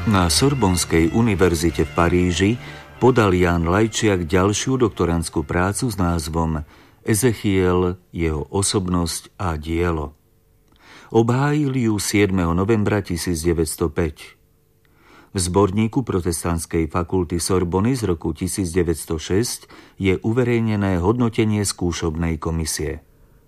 Na Sorbonskej univerzite v Paríži podal Ján Lajčiak ďalšiu doktorandskú prácu s názvom Ezechiel, jeho osobnosť a dielo. Obhájil ju 7. novembra 1905. V zborníku protestantskej fakulty Sorbony z roku 1906 je uverejnené hodnotenie skúšobnej komisie.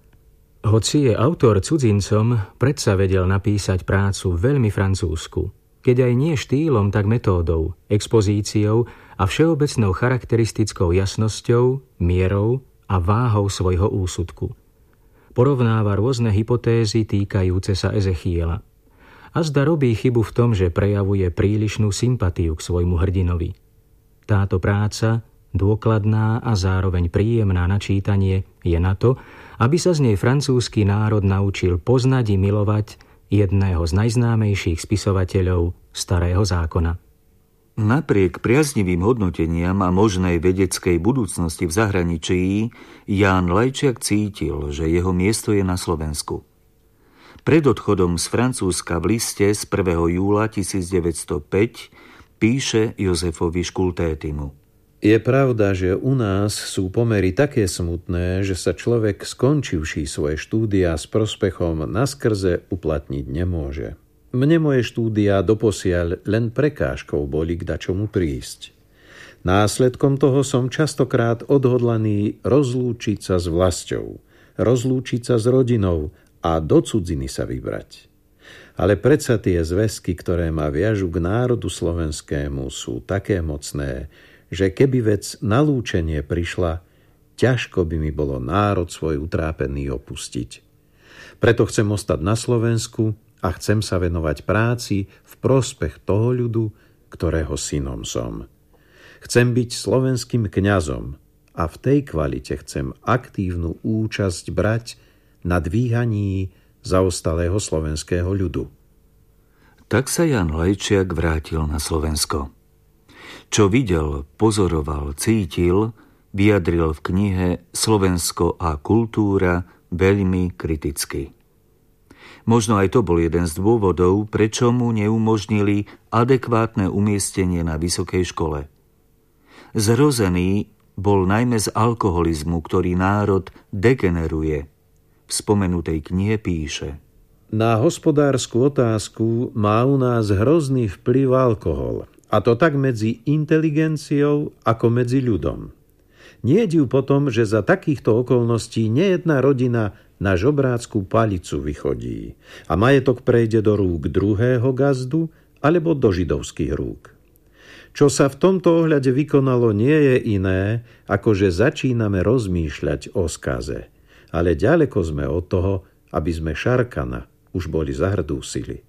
Hoci je autor cudzincom, predsa vedel napísať prácu veľmi francúzsku, keď aj nie štýlom, tak metódou, expozíciou a všeobecnou charakteristickou jasnosťou, mierou a váhou svojho úsudku. Porovnáva rôzne hypotézy týkajúce sa Ezechiela. A zda robí chybu v tom, že prejavuje prílišnú sympatiu k svojmu hrdinovi. Táto práca, dôkladná a zároveň príjemná na čítanie, je na to, aby sa z nej francúzsky národ naučil poznať i milovať jedného z najznámejších spisovateľov Starého zákona. Napriek priaznivým hodnoteniam a možnej vedeckej budúcnosti v zahraničí, Ján Lajčiak cítil, že jeho miesto je na Slovensku. Pred odchodom z Francúzska v liste z 1. júla 1905 píše Jozefovi Škultétimu. Je pravda, že u nás sú pomery také smutné, že sa človek skončivší svoje štúdia s prospechom naskrze uplatniť nemôže. Mne moje štúdia doposiaľ len prekážkou boli k dačomu prísť. Následkom toho som častokrát odhodlaný rozlúčiť sa s vlastou, rozlúčiť sa s rodinou a do cudziny sa vybrať. Ale predsa tie zväzky, ktoré ma viažu k národu slovenskému, sú také mocné, že keby vec na lúčenie prišla, ťažko by mi bolo národ svoj utrápený opustiť. Preto chcem ostať na Slovensku a chcem sa venovať práci v prospech toho ľudu, ktorého synom som. Chcem byť slovenským kňazom a v tej kvalite chcem aktívnu účasť brať na dvíhaní zaostalého slovenského ľudu. Tak sa Ján Lajčiak vrátil na Slovensko. Čo videl, pozoroval, cítil, vyjadril v knihe Slovensko a kultúra veľmi kriticky. Možno aj to bol jeden z dôvodov, prečo mu neumožnili adekvátne umiestnenie na vysokej škole. Zrozený bol najmä z alkoholizmu, ktorý národ degeneruje. V spomenutej knihe píše: Na hospodársku otázku má u nás hrozný vplyv alkohol, a to tak medzi inteligenciou ako medzi ľudom. Nie je div potom, že za takýchto okolností nejedná rodina na žobrácku palicu vychodí a majetok prejde do rúk druhého gazdu alebo do židovských rúk. Čo sa v tomto ohľade vykonalo, nie je iné, ako že začíname rozmýšľať o skaze, ale ďaleko sme od toho, aby sme Šarkana už boli zahrdúsili.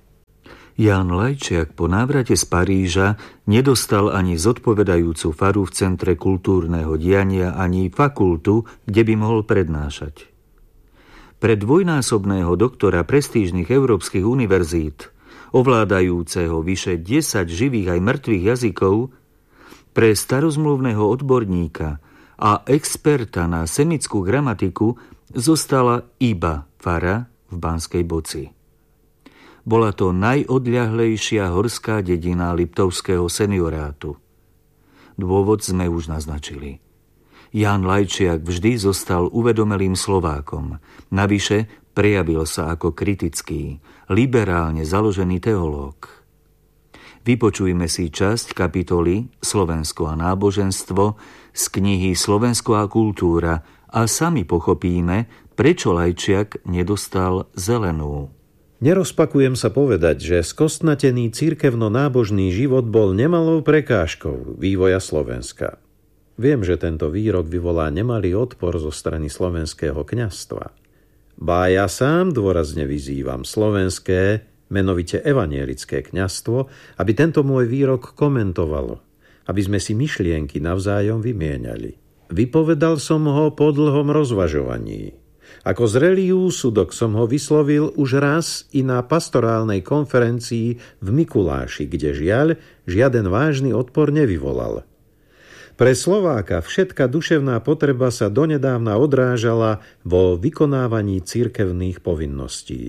Ján Lajčiak po návrate z Paríža nedostal ani zodpovedajúcu faru v Centre kultúrneho diania, ani fakultu, kde by mohol prednášať. Pre dvojnásobného doktora prestížnych európskych univerzít, ovládajúceho vyše 10 živých aj mŕtvych jazykov, pre starozmluvného odborníka a experta na semickú gramatiku zostala iba fara v Banskej Boci. Bola to najodľahlejšia horská dedina Liptovského seniorátu. Dôvod sme už naznačili. Ján Lajčiak vždy zostal uvedomelým Slovákom. Navyše prejavil sa ako kritický, liberálne založený teológ. Vypočujme si časť kapitoly Slovensko a náboženstvo z knihy Slovensko a kultúra a sami pochopíme, prečo Lajčiak nedostal zelenú. Nerozpakujem sa povedať, že skostnatený cirkevno-nábožný život bol nemalou prekážkou vývoja Slovenska. Viem, že tento výrok vyvolá nemalý odpor zo strany slovenského kňazstva. Ba ja sám dôrazne vyzývam slovenské, menovite evanielické kňazstvo, aby tento môj výrok komentovalo, aby sme si myšlienky navzájom vymieniali. Vypovedal som ho po dlhom rozvažovaní. Ako zrelý úsudok som ho vyslovil už raz i na pastorálnej konferencii v Mikuláši, kde žiaľ žiaden vážny odpor nevyvolal. Pre Slováka všetka duševná potreba sa donedávna odrážala vo vykonávaní cirkevných povinností.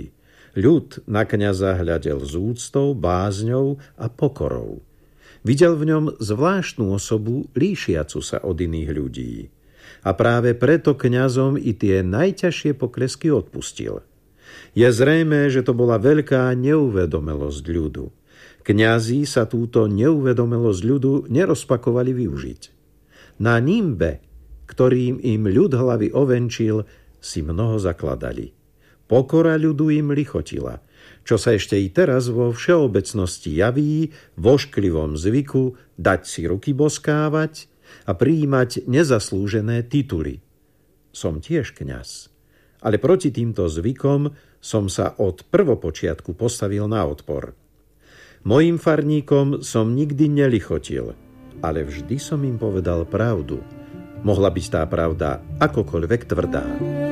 Ľud na kňaza hľadel s úctou, bázňou a pokorou. Videl v ňom zvláštnu osobu, líšiacu sa od iných ľudí. A práve preto kňazom i tie najťažšie poklesky odpustil. Je zrejmé, že to bola veľká neuvedomelosť ľudu. Kňazi sa túto neuvedomelosť ľudu nerozpakovali využiť. Na nimbe, ktorým im ľud hlavy ovenčil, si mnoho zakladali. Pokora ľudu im lichotila, čo sa ešte i teraz vo všeobecnosti javí v ošklivom zvyku dať si ruky boskávať a prijímať nezaslúžené tituly. Som tiež kňaz, ale proti týmto zvykom som sa od prvopočiatku postavil na odpor. Mojím farníkom som nikdy nelichotil, ale vždy som im povedal pravdu. Mohla byť tá pravda akokoľvek tvrdá.